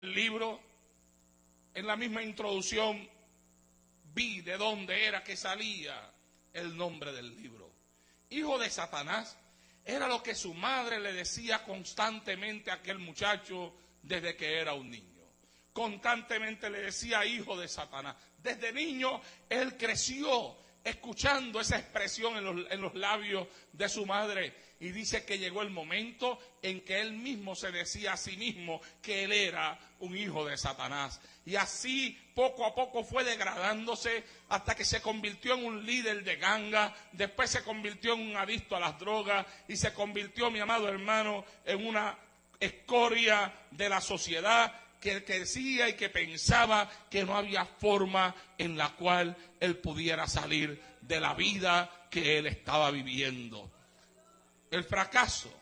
el libro, en la misma introducción, vi de dónde era que salía el nombre del libro. Hijo de Satanás era lo que su madre le decía constantemente a aquel muchacho desde que era un niño. Constantemente le decía hijo de Satanás. Desde niño él creció escuchando esa expresión en los labios de su madre, y dice que llegó el momento en que él mismo se decía a sí mismo que él era un hijo de Satanás, y así poco a poco fue degradándose hasta que se convirtió en un líder de ganga. Después se convirtió en un adicto a las drogas y se convirtió, mi amado hermano, en una escoria de la sociedad, que decía y que pensaba que no había forma en la cual él pudiera salir de la vida que él estaba viviendo. El fracaso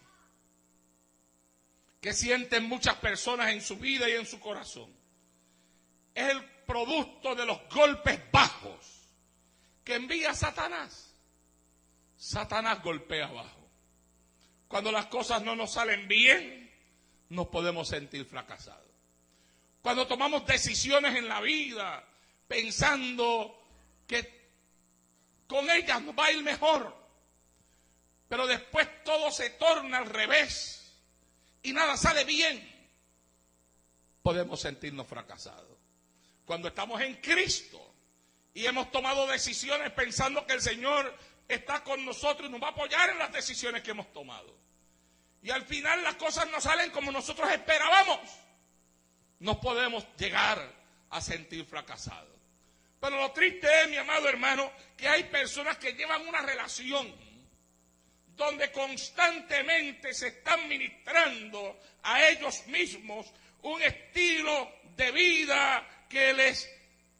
que sienten muchas personas en su vida y en su corazón es el producto de los golpes bajos que envía Satanás. Satanás golpea abajo. Cuando las cosas no nos salen bien, nos podemos sentir fracasados. Cuando tomamos decisiones en la vida pensando que con ellas nos va a ir mejor, pero después todo se torna al revés y nada sale bien, podemos sentirnos fracasados. Cuando estamos en Cristo y hemos tomado decisiones pensando que el Señor está con nosotros y nos va a apoyar en las decisiones que hemos tomado, y al final las cosas no salen como nosotros esperábamos, nos podemos llegar a sentir fracasados. Pero lo triste es, mi amado hermano, que hay personas que llevan una relación donde constantemente se están ministrando a ellos mismos un estilo de vida que les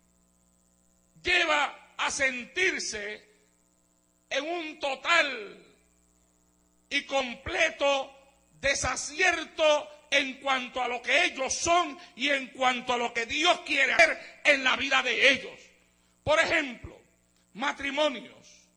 lleva a sentirse en un total y completo desacierto en cuanto a lo que ellos son y en cuanto a lo que Dios quiere hacer en la vida de ellos. Por ejemplo, matrimonios.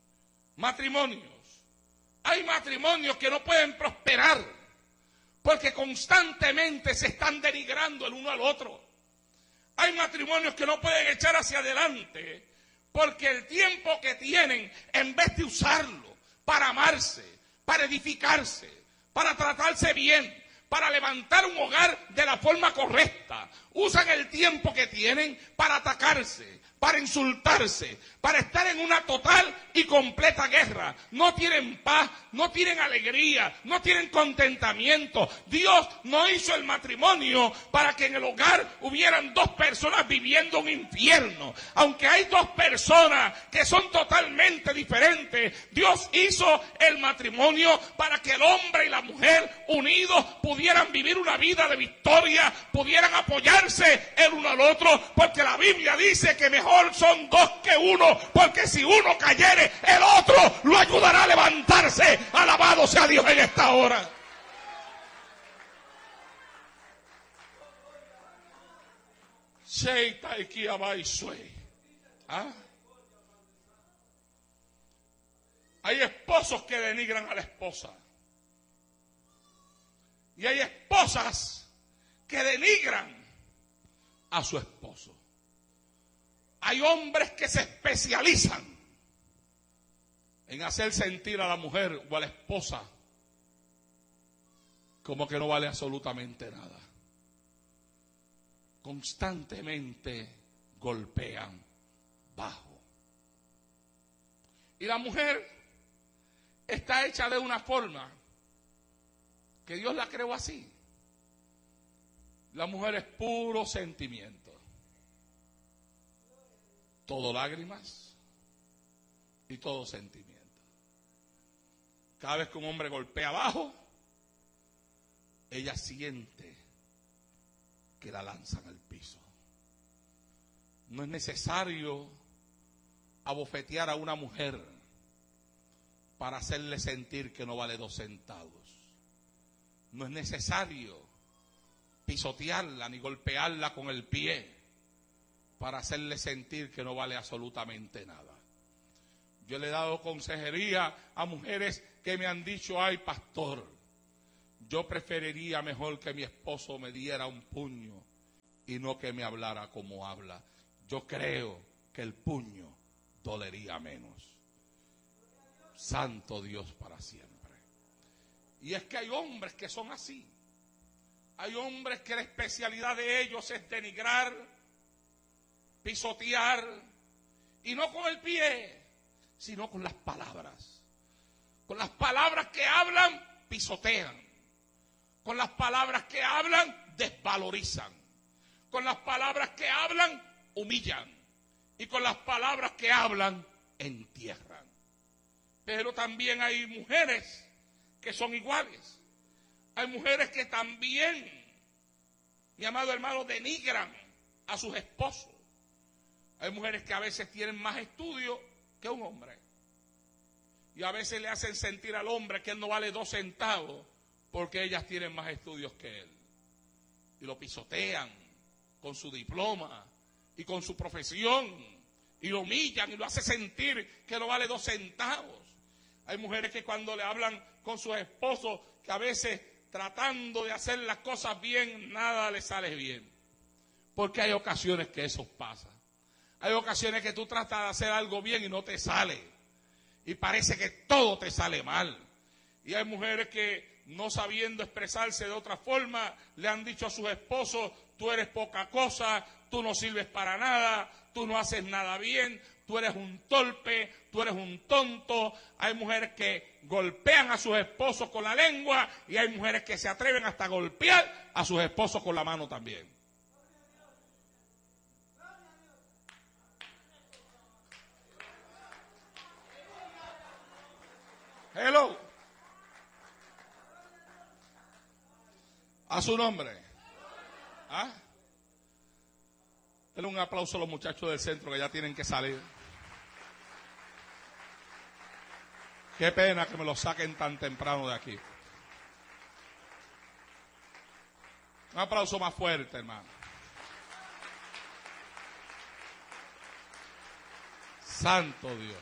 Hay matrimonios que no pueden prosperar porque constantemente se están denigrando el uno al otro. Hay matrimonios que no pueden echar hacia adelante porque el tiempo que tienen, en vez de usarlo para amarse, para edificarse, para tratarse bien, para levantar un hogar de la forma correcta, usan el tiempo que tienen para atacarse, para insultarse, para estar en una total y completa guerra. No tienen paz, no tienen alegría, no tienen contentamiento. Dios no hizo el matrimonio para que en el hogar hubieran dos personas viviendo un infierno. Aunque hay dos personas que son totalmente diferentes, Dios hizo el matrimonio para que el hombre y la mujer unidos pudieran vivir una vida de victoria, pudieran apoyarse el uno al otro, porque la Biblia dice que mejor son dos que uno, porque si uno cayere, el otro lo ayudará a levantarse. Alabado sea Dios en esta hora. ¿Ah? Hay esposos que denigran a la esposa. Y hay esposas que denigran a su esposo. Hay hombres que se especializan en hacer sentir a la mujer o a la esposa como que no vale absolutamente nada. Constantemente golpean bajo. Y la mujer está hecha de una forma que Dios la creó así. La mujer es puro sentimiento. Todo lágrimas y todo sentimiento. Cada vez que un hombre golpea abajo, ella siente que la lanzan al piso. No es necesario abofetear a una mujer para hacerle sentir que no vale 2 centavos. No es necesario pisotearla ni golpearla con el pie para hacerle sentir que no vale absolutamente nada. Yo le he dado consejería a mujeres que me han dicho: ay, pastor, yo preferiría mejor que mi esposo me diera un puño y no que me hablara como habla. Yo creo que el puño dolería menos. Santo Dios para siempre. Y es que hay hombres que son así. Hay hombres que la especialidad de ellos es denigrar, pisotear, y no con el pie, sino con las palabras. Con las palabras que hablan, pisotean. Con las palabras que hablan, desvalorizan. Con las palabras que hablan, humillan. Y con las palabras que hablan, entierran. Pero también hay mujeres que son iguales. Hay mujeres que también, mi amado hermano, denigran a sus esposos. Hay mujeres que a veces tienen más estudio que un hombre. Y a veces le hacen sentir al hombre que él no vale 2 centavos porque ellas tienen más estudios que él. Y lo pisotean con su diploma y con su profesión. Y lo humillan y lo hacen sentir que no vale 2 centavos. Hay mujeres que cuando le hablan con sus esposos, que a veces tratando de hacer las cosas bien, nada les sale bien. Porque hay ocasiones que eso pasa. Hay ocasiones que tú tratas de hacer algo bien y no te sale. Y parece que todo te sale mal. Y hay mujeres que, no sabiendo expresarse de otra forma, le han dicho a sus esposos: tú eres poca cosa, tú no sirves para nada, tú no haces nada bien, tú eres un torpe, tú eres un tonto. Hay mujeres que golpean a sus esposos con la lengua y hay mujeres que se atreven hasta a golpear a sus esposos con la mano también. Hello. A su nombre. ¿Ah? Denle un aplauso a los muchachos del centro que ya tienen que salir. Qué pena que me lo saquen tan temprano de aquí. Un aplauso más fuerte, hermano. Santo Dios.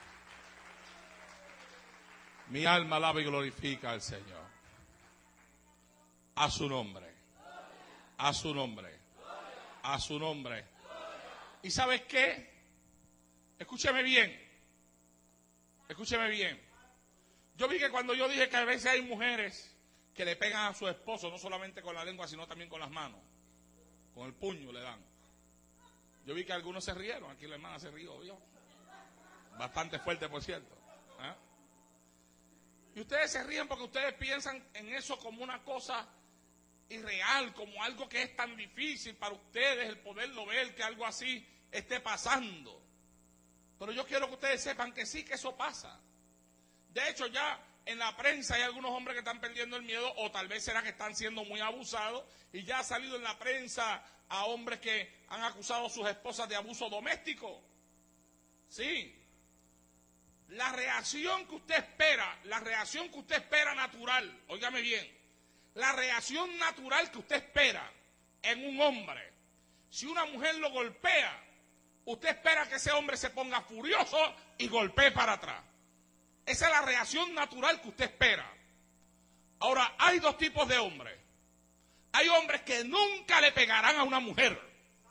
Mi alma alaba y glorifica al Señor. A su nombre. A su nombre. A su nombre. ¿Y sabes qué? Escúcheme bien. Escúcheme bien. Yo vi que cuando yo dije que a veces hay mujeres que le pegan a su esposo, no solamente con la lengua, sino también con las manos. Con el puño le dan. Yo vi que algunos se rieron. Aquí la hermana se rió, ¿vio? Bastante fuerte, por cierto. ¿Ah? Y ustedes se ríen porque ustedes piensan en eso como una cosa irreal, como algo que es tan difícil para ustedes el poderlo ver, que algo así esté pasando. Pero yo quiero que ustedes sepan que sí, que eso pasa. De hecho, ya en la prensa hay algunos hombres que están perdiendo el miedo, o tal vez será que están siendo muy abusados, y ya ha salido en la prensa a hombres que han acusado a sus esposas de abuso doméstico. Sí. La reacción que usted espera natural, óigame bien, la reacción natural que usted espera en un hombre, si una mujer lo golpea, usted espera que ese hombre se ponga furioso y golpee para atrás. Esa es la reacción natural que usted espera. Ahora, hay 2 tipos de hombres. Hay hombres que nunca le pegarán a una mujer,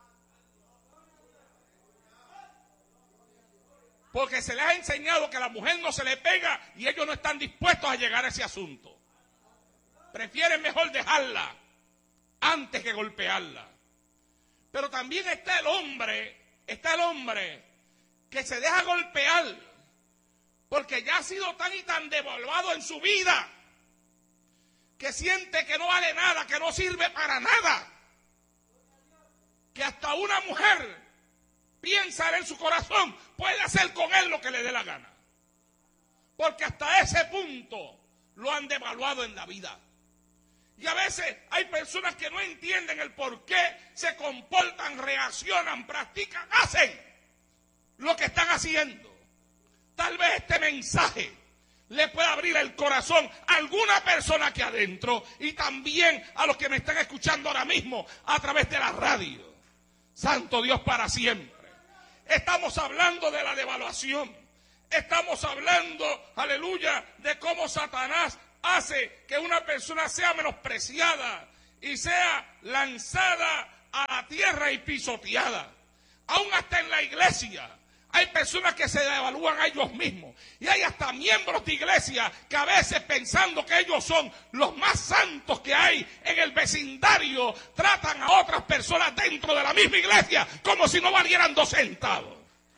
porque se les ha enseñado que a la mujer no se le pega y ellos no están dispuestos a llegar a ese asunto. Prefieren mejor dejarla antes que golpearla. Pero también está el hombre que se deja golpear porque ya ha sido tan y tan devaluado en su vida que siente que no vale nada, que no sirve para nada, que hasta una mujer piensa en su corazón, puede hacer con él lo que le dé la gana. Porque hasta ese punto lo han devaluado en la vida. Y a veces hay personas que no entienden el por qué se comportan, reaccionan, practican, hacen lo que están haciendo. Tal vez este mensaje le pueda abrir el corazón a alguna persona aquí adentro y también a los que me están escuchando ahora mismo a través de la radio. Santo Dios para siempre. Estamos hablando de la devaluación. Estamos hablando, aleluya, de cómo Satanás hace que una persona sea menospreciada y sea lanzada a la tierra y pisoteada. Aún hasta en la iglesia hay personas que se devalúan a ellos mismos. Y hay hasta miembros de iglesia que a veces, pensando que ellos son los más santos que hay en el vecindario, tratan a otras personas dentro de la misma iglesia como si no valieran 2 centavos.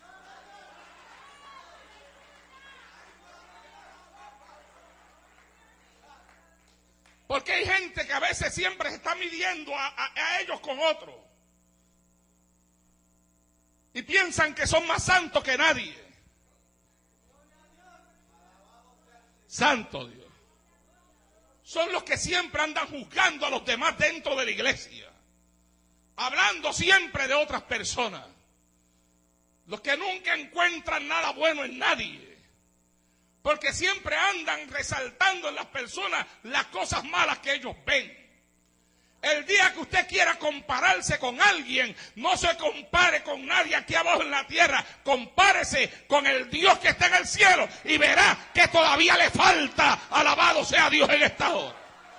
Porque hay gente que a veces siempre se está midiendo a ellos con otros. Y piensan que son más santos que nadie. Santo Dios. Son los que siempre andan juzgando a los demás dentro de la iglesia. Hablando siempre de otras personas. Los que nunca encuentran nada bueno en nadie. Porque siempre andan resaltando en las personas las cosas malas que ellos ven. El día que usted quiera compararse con alguien, no se compare con nadie aquí abajo en la tierra. Compárese con el Dios que está en el cielo y verá que todavía le falta. Alabado sea Dios en esta hora.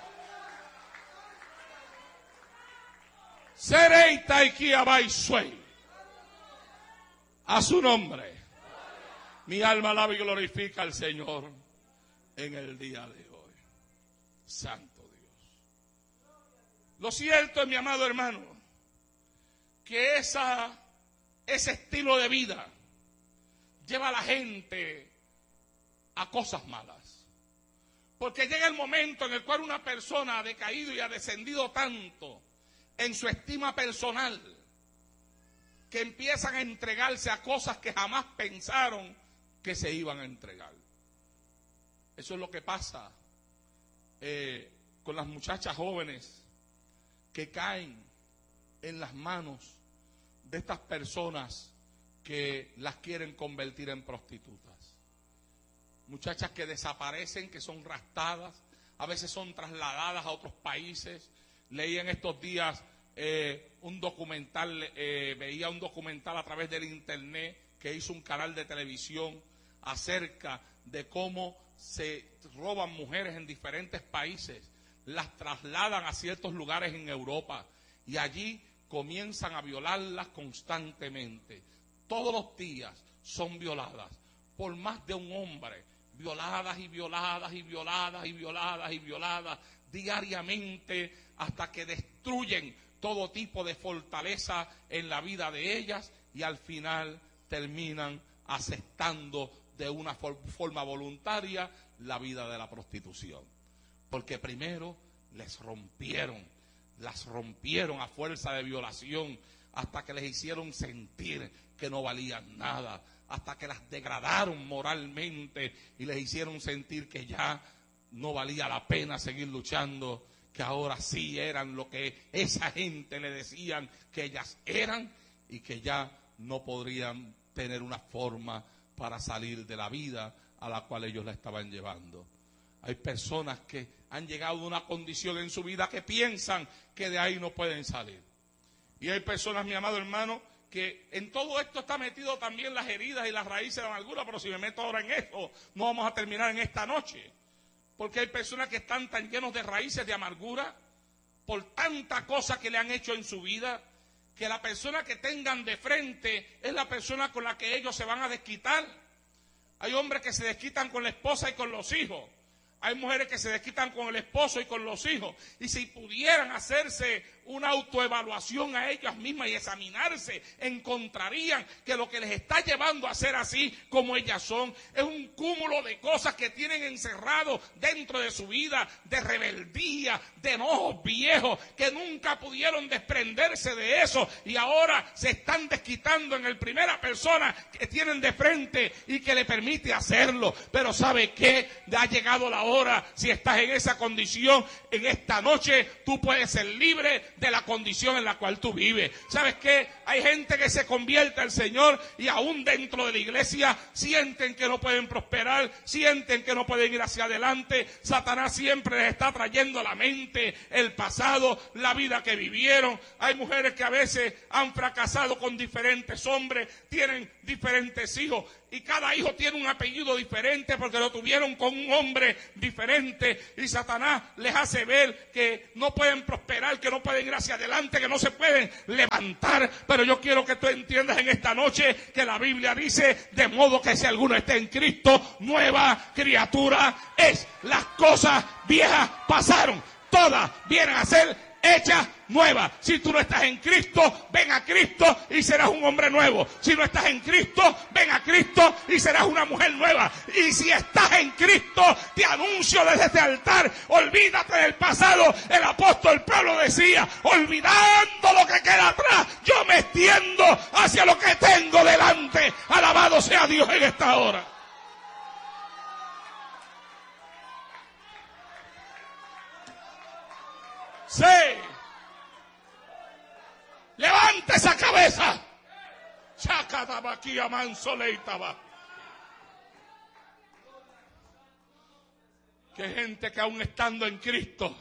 Sereita y Kiabaisuei. A su nombre. Mi alma alaba y glorifica al Señor en el día de hoy. Santo. Lo cierto es, mi amado hermano, que ese estilo de vida lleva a la gente a cosas malas. Porque llega el momento en el cual una persona ha decaído y ha descendido tanto en su estima personal que empiezan a entregarse a cosas que jamás pensaron que se iban a entregar. Eso es lo que pasa con las muchachas jóvenes que caen en las manos de estas personas que las quieren convertir en prostitutas. Muchachas que desaparecen, que son raptadas, a veces son trasladadas a otros países. Leí en estos días un documental, veía un documental a través del internet que hizo un canal de televisión acerca de cómo se roban mujeres en diferentes países. Las trasladan a ciertos lugares en Europa y allí comienzan a violarlas constantemente. Todos los días son violadas por más de un hombre, violadas y violadas y violadas y violadas y violadas diariamente hasta que destruyen todo tipo de fortaleza en la vida de ellas y al final terminan aceptando de una forma voluntaria la vida de la prostitución. Porque primero las rompieron a fuerza de violación hasta que les hicieron sentir que no valían nada, hasta que las degradaron moralmente y les hicieron sentir que ya no valía la pena seguir luchando, que ahora sí eran lo que esa gente le decían que ellas eran y que ya no podrían tener una forma para salir de la vida a la cual ellos la estaban llevando. Hay personas que han llegado a una condición en su vida que piensan que de ahí no pueden salir. Y hay personas, mi amado hermano, que en todo esto está metido también las heridas y las raíces de la amargura, pero si me meto ahora en eso, no vamos a terminar en esta noche. Porque hay personas que están tan llenos de raíces de amargura por tanta cosa que le han hecho en su vida, que la persona que tengan de frente es la persona con la que ellos se van a desquitar. Hay hombres que se desquitan con la esposa y con los hijos. Hay mujeres que se desquitan con el esposo y con los hijos. Y si pudieran hacerse una autoevaluación a ellas mismas y examinarse, encontrarían que lo que les está llevando a ser así como ellas son es un cúmulo de cosas que tienen encerrado dentro de su vida, de rebeldía, de enojos viejos, que nunca pudieron desprenderse de eso y ahora se están desquitando en el primera persona que tienen de frente y que le permite hacerlo. Pero ¿sabe qué? Ha llegado la hora, si estás en esa condición, en esta noche tú puedes ser libre de la condición en la cual tú vives. ¿Sabes qué? Hay gente que se convierte al Señor y aún dentro de la iglesia sienten que no pueden prosperar, sienten que no pueden ir hacia adelante. Satanás siempre les está trayendo a la mente el pasado, la vida que vivieron. Hay mujeres que a veces han fracasado con diferentes hombres, tienen diferentes hijos y cada hijo tiene un apellido diferente porque lo tuvieron con un hombre diferente y Satanás les hace ver que no pueden prosperar, que no pueden ir ir hacia adelante, que no se pueden levantar. Pero yo quiero que tú entiendas en esta noche que la Biblia dice, de modo que si alguno está en Cristo, nueva criatura es. Las cosas viejas pasaron, todas vienen a ser hechas nuevas. Si tú no estás en Cristo, ven a Cristo y serás un hombre nuevo. Si no estás en Cristo, ven a Cristo y serás una mujer nueva. Y si estás en Cristo, te anuncio desde este altar, olvídate del pasado. El apóstol Pablo decía, olvidando lo que queda atrás, yo me extiendo hacia lo que tengo delante. Alabado sea Dios en esta hora. Sí. Levanta esa cabeza. Chacatabaquía mansoleitaba. Que gente que aún estando en Cristo,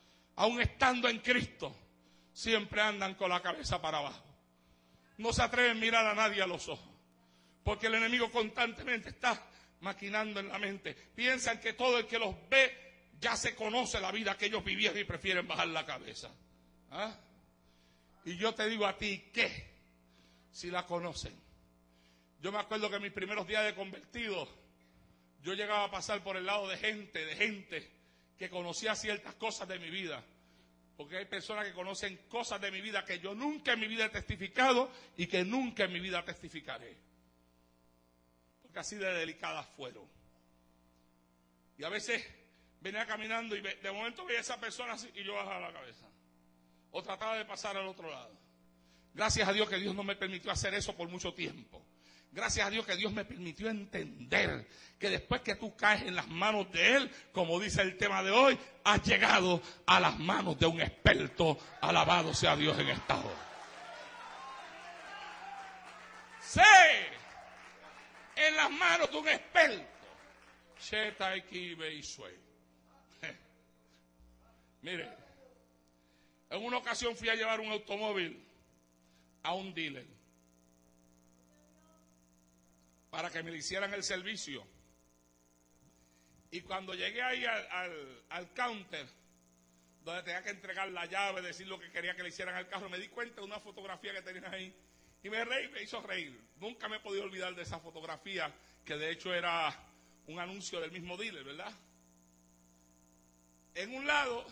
siempre andan con la cabeza para abajo. No se atreven a mirar a nadie a los ojos. Porque el enemigo constantemente está maquinando en la mente. Piensan que todo el que los ve ya se conoce la vida que ellos vivían y prefieren bajar la cabeza. ¿Ah? Y yo te digo a ti, ¿qué? Si la conocen. Yo me acuerdo que en mis primeros días de convertido, yo llegaba a pasar por el lado de gente que conocía ciertas cosas de mi vida. Porque hay personas que conocen cosas de mi vida que yo nunca en mi vida he testificado y que nunca en mi vida testificaré. Porque así de delicadas fueron. Y a veces venía caminando y de momento veía a esa persona así y yo bajaba la cabeza. O trataba de pasar al otro lado. Gracias a Dios que Dios no me permitió hacer eso por mucho tiempo. Gracias a Dios que Dios me permitió entender que después que tú caes en las manos de Él, como dice el tema de hoy, has llegado a las manos de un experto. Alabado sea Dios en esta hora. Sí, en las manos de un experto. Mire, en una ocasión fui a llevar un automóvil a un dealer para que me le hicieran el servicio. Y cuando llegué ahí al counter, donde tenía que entregar la llave, decir lo que quería que le hicieran al carro, me di cuenta de una fotografía que tenían ahí. Y me hizo reír. Nunca me he podido olvidar de esa fotografía, que de hecho era un anuncio del mismo dealer, ¿verdad? En un lado,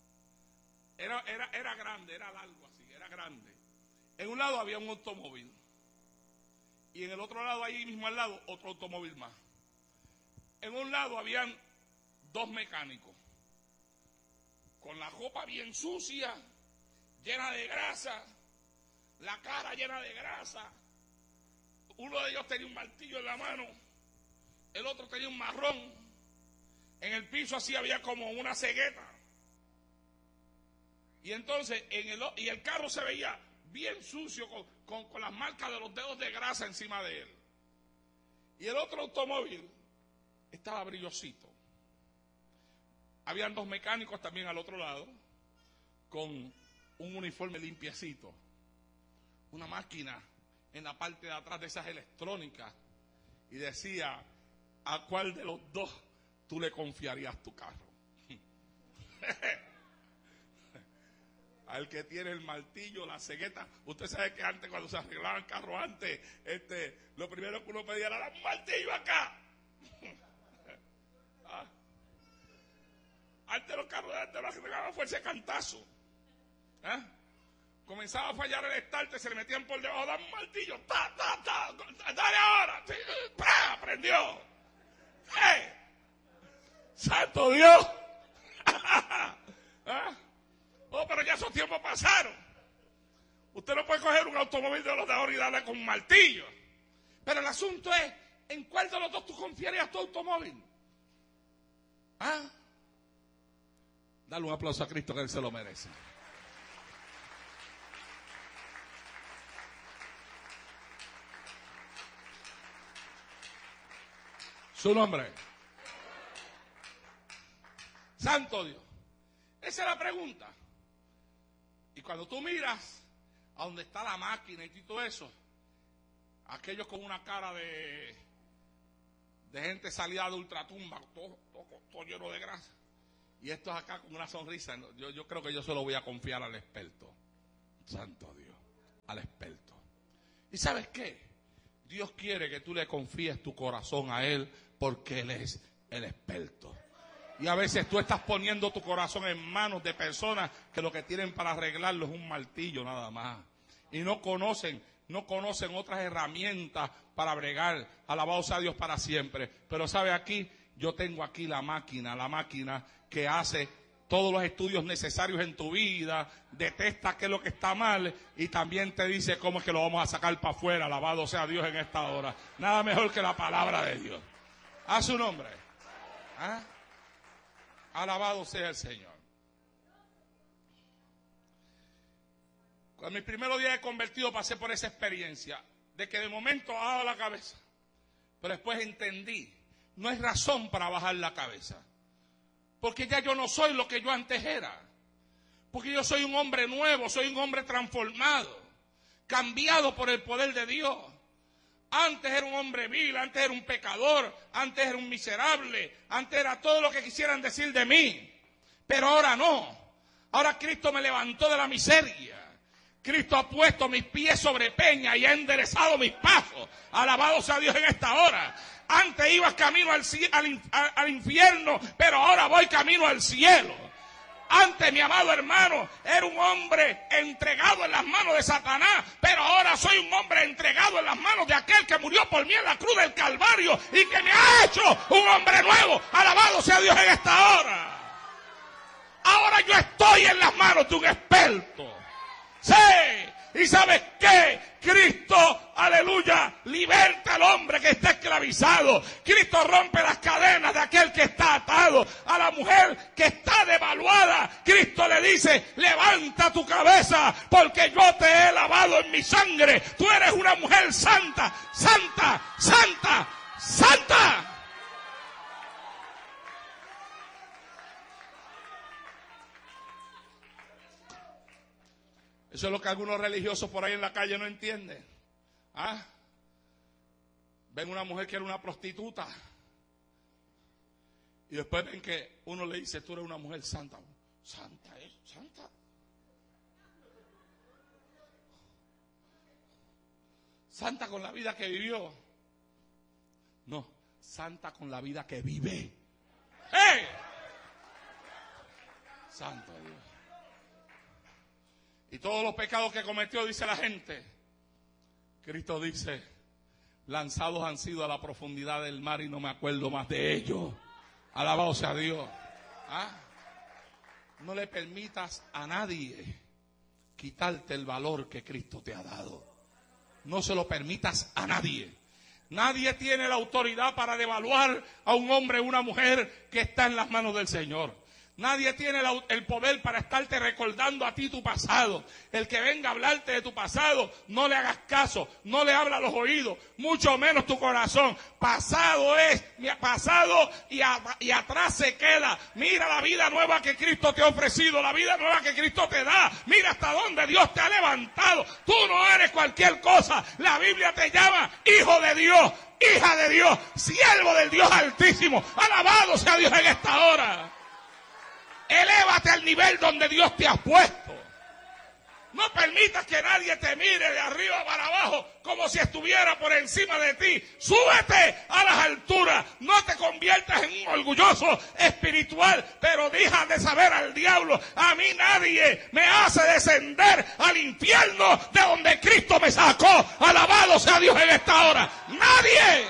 era grande, era largo así, era grande. En un lado había un automóvil. Y en el otro lado, ahí mismo al lado, otro automóvil más. En un lado habían dos mecánicos, con la ropa bien sucia, llena de grasa, la cara llena de grasa. Uno de ellos tenía un martillo en la mano, el otro tenía un marrón. En el piso así había como una cegueta. Y entonces, y el carro se veía bien sucio, con las marcas de los dedos de grasa encima de él. Y el otro automóvil estaba brillosito. Habían dos mecánicos también al otro lado, con un uniforme limpiecito. Una máquina en la parte de atrás de esas electrónicas. Y decía, ¿a cuál de los dos tú le confiarías tu carro? Al que tiene el martillo, la cegueta. Usted sabe que antes, cuando se arreglaba el carro antes, lo primero que uno pedía era un martillo acá. Antes los carros de antes los arreglaban fuerza de cantazo. Comenzaba a fallar el starter, se le metían por debajo, dame un martillo, dale ahora, sí, ¡pra! Prendió. ¡Hey! ¡Santo Dios! Oh, pero ya esos tiempos pasaron. Usted no puede coger un automóvil de los de ahora y darle con un martillo. Pero el asunto es, ¿en cuál de los dos tú confiarías tu automóvil? Dale un aplauso a Cristo, que Él se lo merece. Su nombre. Santo Dios. Esa es la pregunta. Y cuando tú miras a donde está la máquina y todo eso, aquellos con una cara de gente salida de ultratumba, todo lleno de grasa, Y esto es acá con una sonrisa. Yo creo que yo se lo voy a confiar al experto. Santo Dios, al experto. ¿Y sabes qué? Dios quiere que tú le confíes tu corazón a Él porque Él es el experto. Y a veces tú estás poniendo tu corazón en manos de personas que lo que tienen para arreglarlo es un martillo nada más. Y no conocen otras herramientas para bregar. Alabado sea Dios para siempre. Pero sabe, aquí, yo tengo aquí la máquina que hace todos los estudios necesarios en tu vida, detecta qué es lo que está mal y también te dice cómo es que lo vamos a sacar para afuera. Alabado sea Dios en esta hora. Nada mejor que la palabra de Dios. A su nombre. ¿Ah? Alabado sea el Señor. Cuando mis primeros días de convertido pasé por esa experiencia de que de momento bajaba la cabeza, pero después entendí, no hay razón para bajar la cabeza, porque ya yo no soy lo que yo antes era, porque yo soy un hombre nuevo, soy un hombre transformado, cambiado por el poder de Dios. Antes era un hombre vil, antes era un pecador, antes era un miserable, antes era todo lo que quisieran decir de mí. Pero ahora no. Ahora Cristo me levantó de la miseria. Cristo ha puesto mis pies sobre peña y ha enderezado mis pasos. Alabado sea Dios en esta hora. Antes ibas camino al infierno, pero ahora voy camino al cielo. Antes, mi amado hermano, era un hombre entregado en las manos de Satanás, pero ahora soy un hombre entregado en las manos de aquel que murió por mí en la cruz del Calvario y que me ha hecho un hombre nuevo. Alabado sea Dios en esta hora. Ahora yo estoy en las manos de un experto. Sí, y ¿sabes qué? Cristo, aleluya, liberta al hombre que está esclavizado. Cristo rompe las cadenas de aquel que está atado. A la mujer que está devaluada, Cristo le dice, levanta tu cabeza porque yo te he lavado en mi sangre. Tú eres una mujer santa, santa, santa, santa. Eso es lo que algunos religiosos por ahí en la calle no entienden. ¿Ah? Ven una mujer que era una prostituta y después ven que uno le dice, tú eres una mujer santa. ¿Santa es? ¿Santa? ¿Santa con la vida que vivió? No, santa con la vida que vive. ¡Hey! Santo Dios. Y todos los pecados que cometió, dice la gente, Cristo dice, lanzados han sido a la profundidad del mar y no me acuerdo más de ellos. Alabado sea Dios. ¿Ah? No le permitas a nadie quitarte el valor que Cristo te ha dado. No se lo permitas a nadie. Nadie tiene la autoridad para devaluar a un hombre o una mujer que está en las manos del Señor. Nadie tiene el poder para estarte recordando a ti tu pasado. El que venga a hablarte de tu pasado, no le hagas caso, no le habla a los oídos, mucho menos tu corazón. Pasado es, pasado y atrás se queda. Mira la vida nueva que Cristo te ha ofrecido, la vida nueva que Cristo te da. Mira hasta dónde Dios te ha levantado. Tú no eres cualquier cosa. La Biblia te llama hijo de Dios, hija de Dios, siervo del Dios Altísimo. Alabado sea Dios en esta hora. Elévate al nivel donde Dios te ha puesto. No permitas que nadie te mire de arriba para abajo como si estuviera por encima de ti. Súbete a las alturas. No te conviertas en un orgulloso espiritual, pero deja de saber al diablo. A mí nadie me hace descender al infierno de donde Cristo me sacó. Alabado sea Dios en esta hora. Nadie.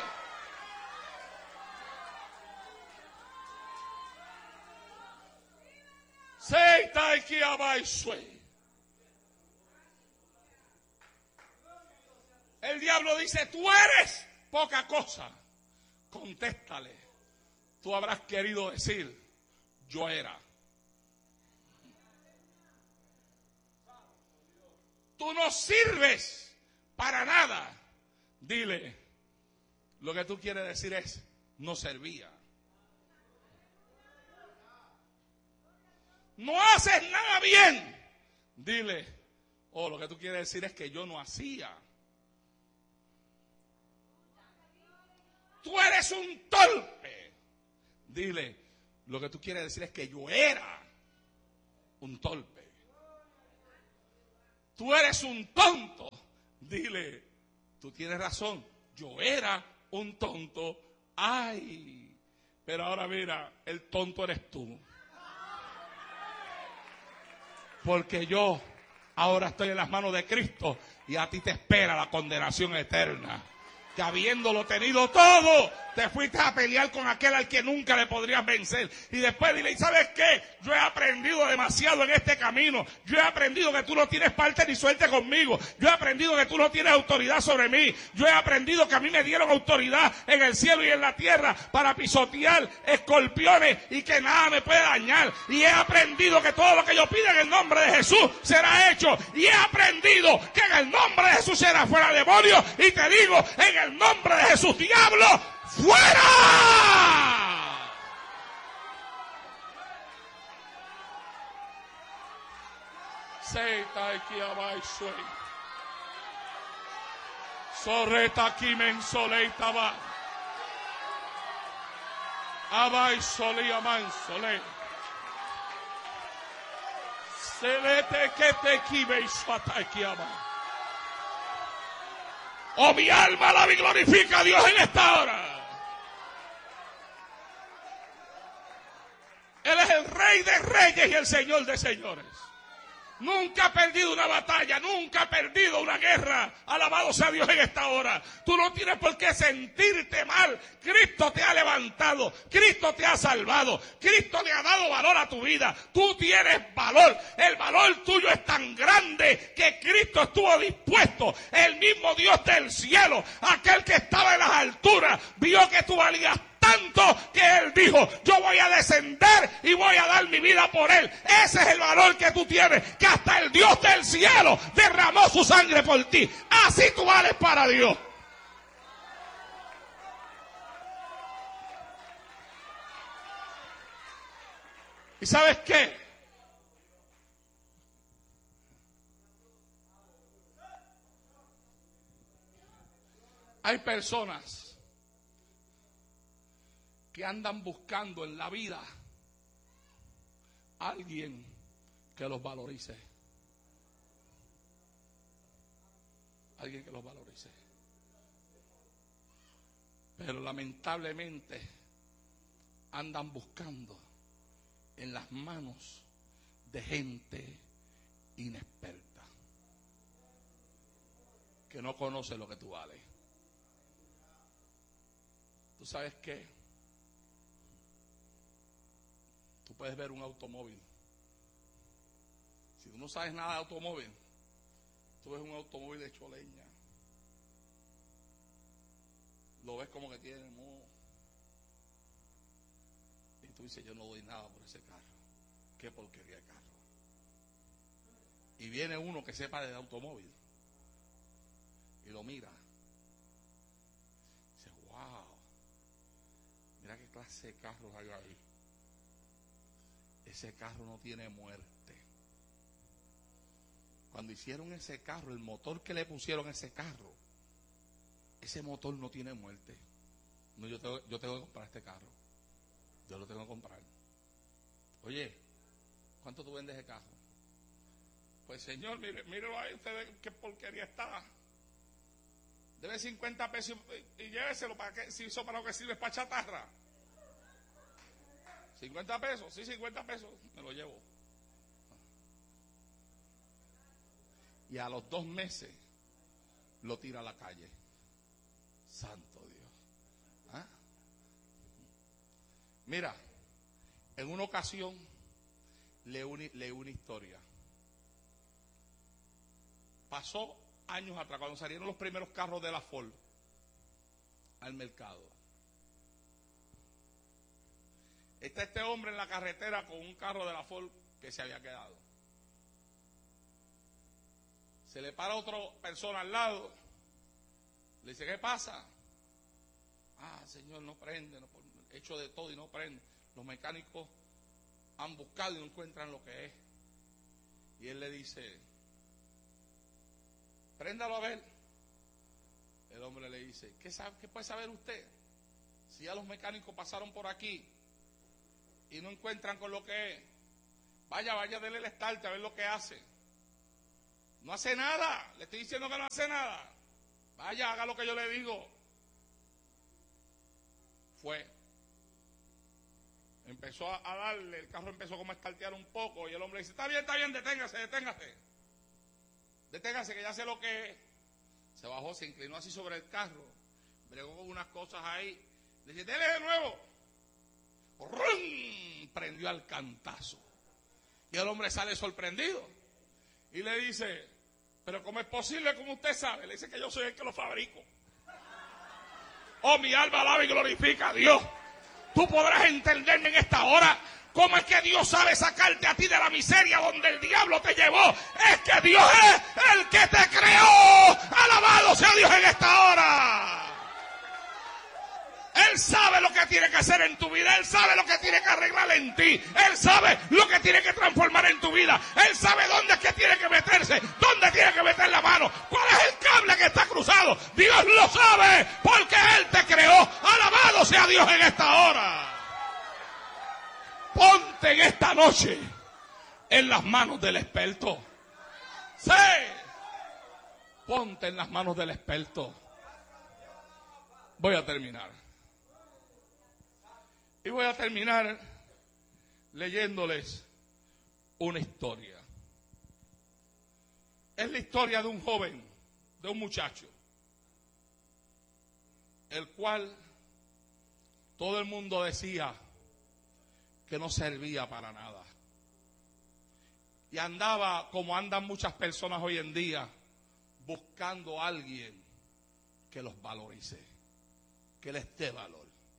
El diablo dice, tú eres poca cosa. Contéstale, tú habrás querido decir, yo era. Tú no sirves para nada. Dile, lo que tú quieres decir es, no servía. No haces nada bien. Dile, lo que tú quieres decir es que yo no hacía. Tú eres un torpe. Dile, Lo que tú quieres decir es que yo era un torpe. Tú eres un tonto. Dile, tú tienes razón, yo era un tonto. Ay, pero ahora mira, el tonto eres tú. Porque yo ahora estoy en las manos de Cristo y a ti te espera la condenación eterna. Que habiéndolo tenido todo, te fuiste a pelear con aquel al que nunca le podrías vencer. Y después dile, ¿y sabes qué? Yo he aprendido demasiado en este camino. Yo he aprendido que tú no tienes parte ni suerte conmigo. Yo he aprendido que tú no tienes autoridad sobre mí. Yo he aprendido que a mí me dieron autoridad en el cielo y en la tierra para pisotear escorpiones y que nada me puede dañar. Y he aprendido que todo lo que yo pida en el nombre de Jesús será hecho. Y he aprendido que en el nombre de Jesús será fuera demonio. Y te digo, en el nombre de Jesús, diablo, ¡fuera! Seita aquí abajo. Sorreta aquí mensoleita va. Abai sole aman sole. Selete que te kibe suata aquí abajo. Oh, mi alma alaba y glorifica a Dios en esta hora. Él es el Rey de Reyes y el Señor de Señores. Nunca ha perdido una batalla, nunca ha perdido una guerra. Alabado sea Dios en esta hora. Tú no tienes por qué sentirte mal. Cristo te ha levantado, Cristo te ha salvado, Cristo le ha dado valor a tu vida. Tú tienes valor. El valor tuyo es tan grande que Cristo estuvo dispuesto. El mismo Dios del cielo, aquel que estaba en las alturas, vio que tú valías tanto que Él dijo, yo voy a descender y voy a dar mi vida por Él. Ese es el valor que tú tienes, que hasta el Dios del cielo derramó su sangre por ti. Así tú vales para Dios. ¿Y sabes qué? Hay personas que andan buscando en la vida a alguien que los valorice. Alguien que los valorice. Pero lamentablemente andan buscando en las manos de gente inexperta que no conoce lo que tú vales. ¿Tú sabes qué? Tú puedes ver un automóvil. Si tú no sabes nada de automóvil, tú ves un automóvil hecho leña. Lo ves como que tiene moho. Y tú dices, yo no doy nada por ese carro. Qué porquería de carro. Y viene uno que sepa de automóvil y lo mira. Dice, wow, mira qué clase de carros hay ahí. Ese carro no tiene muerte. Cuando hicieron ese carro, el motor que le pusieron a ese carro, ese motor no tiene muerte. No, yo tengo que comprar este carro. Yo lo tengo que comprar. Oye, ¿cuánto tú vendes ese carro? Pues señor, mírelo ahí, usted ve qué porquería está. Debe 50 pesos y lléveselo para que, si eso para lo que sirve es para chatarra. 50 pesos, sí, 50 pesos, me lo llevo. Y a los 2 meses lo tira a la calle. Santo Dios. ¿Ah? Mira, en una ocasión leí una historia. Pasó años atrás, cuando salieron los primeros carros de la Ford al mercado. Está este hombre en la carretera con un carro de la Ford que se había quedado. Se le para otra persona al lado. Le dice, ¿qué pasa? Ah, señor, no prende. No, he hecho de todo y no prende. Los mecánicos han buscado y no encuentran lo que es. Y él le dice, préndalo a ver. El hombre le dice, ¿qué puede saber usted? Si ya los mecánicos pasaron por aquí y no encuentran con lo que es, vaya, dele el start a ver lo que hace. No hace nada, le estoy diciendo que no hace nada. Vaya, haga lo que yo le digo. Fue. Empezó a darle, el carro empezó como a estartear un poco y el hombre dice, está bien, deténgase. Deténgase que ya sé lo que es. Se bajó, se inclinó así sobre el carro, bregó con unas cosas ahí. Le dice, dele de nuevo. ¡Rum! Prendió al cantazo. Y el hombre sale sorprendido. Y le dice, pero ¿cómo es posible? ¿Cómo usted sabe? Le dice que yo soy el que lo fabrico. Oh, mi alma alaba y glorifica a Dios. Tú podrás entenderme en esta hora cómo es que Dios sabe sacarte a ti de la miseria donde el diablo te llevó. Es que Dios es el que te creó. Alabado sea Dios en esta hora. Él sabe lo que tiene que hacer en tu vida. Él sabe lo que tiene que arreglar en ti. Él sabe lo que tiene que transformar en tu vida. Él sabe dónde es que tiene que meterse, dónde tiene que meter la mano, cuál es el cable que está cruzado. Dios lo sabe porque Él te creó. Alabado sea Dios en esta hora. Ponte en esta noche en las manos del experto. Sí. Ponte en las manos del experto. Voy a terminar. Y voy a terminar leyéndoles una historia. Es la historia de un joven, de un muchacho, el cual todo el mundo decía que no servía para nada. Y andaba, como andan muchas personas hoy en día, buscando a alguien que los valorice, que les dé valor.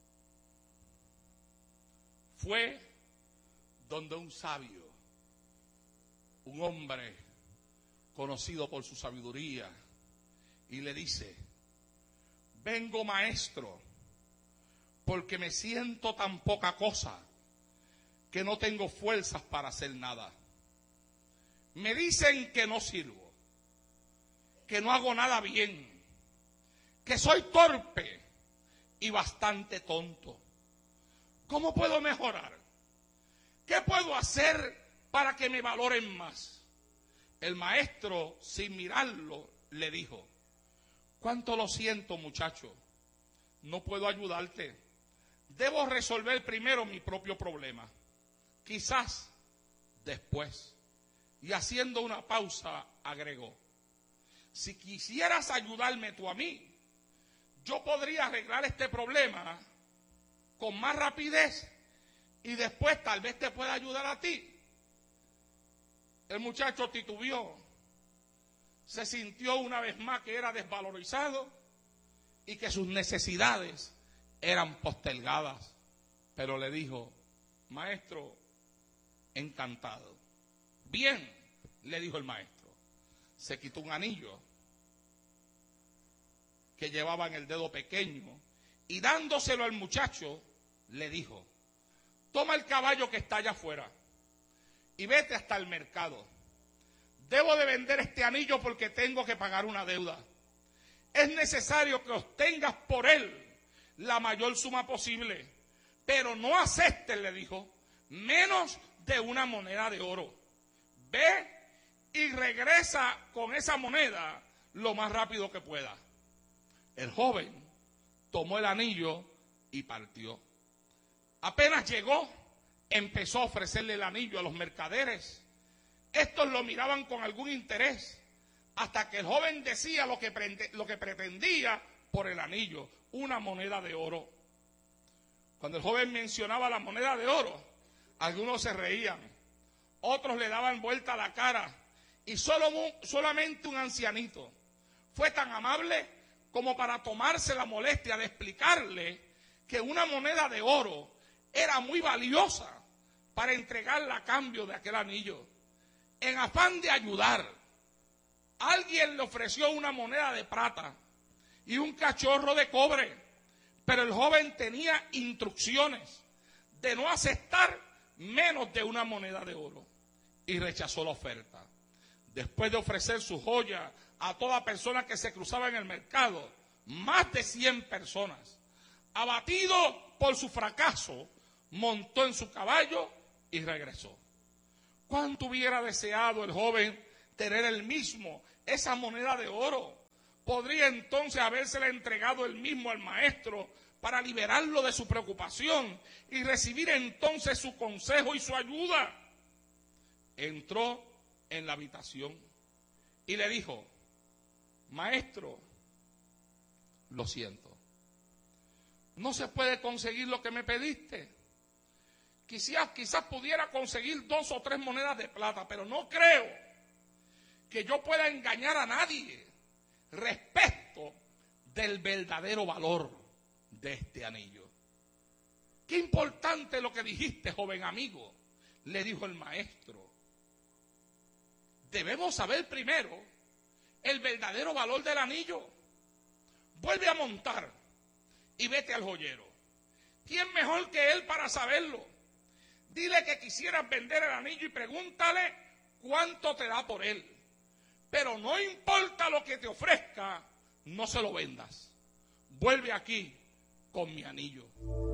Fue donde un sabio, un hombre conocido por su sabiduría, y le dice, vengo maestro, porque me siento tan poca cosa que no tengo fuerzas para hacer nada. Me dicen que no sirvo, que no hago nada bien, que soy torpe y bastante tonto. ¿Cómo puedo mejorar? ¿Qué puedo hacer para que me valoren más? El maestro, sin mirarlo, le dijo, cuánto lo siento, muchacho, no puedo ayudarte. Debo resolver primero mi propio problema, quizás después. Y haciendo una pausa, agregó, si quisieras ayudarme tú a mí, yo podría arreglar este problema con más rapidez y después tal vez te pueda ayudar a ti. El muchacho titubeó, se sintió una vez más que era desvalorizado y que sus necesidades eran postergadas, pero le dijo, maestro, encantado. Bien, le dijo el maestro. Se quitó un anillo que llevaba en el dedo pequeño y dándoselo al muchacho, le dijo, toma el caballo que está allá afuera y vete hasta el mercado. Debo de vender este anillo porque tengo que pagar una deuda. Es necesario que obtengas por él la mayor suma posible, pero no aceptes, le dijo, menos de una moneda de oro. Ve y regresa con esa moneda lo más rápido que pueda. El joven tomó el anillo y partió. Apenas llegó, empezó a ofrecerle el anillo a los mercaderes. Estos lo miraban con algún interés, hasta que el joven decía lo que pretendía por el anillo, una moneda de oro. Cuando el joven mencionaba la moneda de oro, algunos se reían, otros le daban vuelta a la cara, y solamente un ancianito fue tan amable como para tomarse la molestia de explicarle que una moneda de oro era muy valiosa para entregarla a cambio de aquel anillo. En afán de ayudar, alguien le ofreció una moneda de plata y un cachorro de cobre, pero el joven tenía instrucciones de no aceptar menos de una moneda de oro y rechazó la oferta. Después de ofrecer su joya a toda persona que se cruzaba en el mercado, más de 100 personas, abatido por su fracaso, montó en su caballo y regresó. ¿Cuánto hubiera deseado el joven tener el mismo, esa moneda de oro? Podría entonces habérsela entregado él mismo al maestro para liberarlo de su preocupación y recibir entonces su consejo y su ayuda. Entró en la habitación y le dijo: maestro, lo siento, no se puede conseguir lo que me pediste. Quizás pudiera conseguir 2 o 3 monedas de plata, pero no creo que yo pueda engañar a nadie respecto del verdadero valor de este anillo. Qué importante lo que dijiste, joven amigo, le dijo el maestro. Debemos saber primero el verdadero valor del anillo. Vuelve a montar y vete al joyero. ¿Quién mejor que él para saberlo? Dile que quisieras vender el anillo y pregúntale cuánto te da por él. Pero no importa lo que te ofrezca, no se lo vendas. Vuelve aquí con mi anillo.